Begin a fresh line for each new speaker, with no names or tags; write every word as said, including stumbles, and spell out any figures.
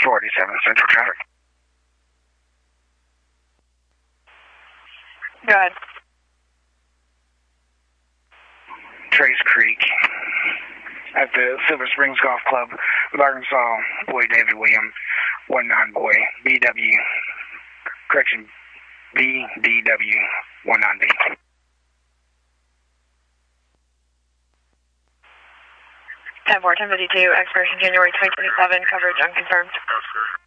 forty-seven Central Traffic.
Go ahead.
Trace Creek at the Silver Springs Golf Club with Arkansas boy David William, one nine boy, B W, correction, B D W, one nine B.
ten four, ten fifty-two, expiration January twenty twenty-seven, coverage unconfirmed.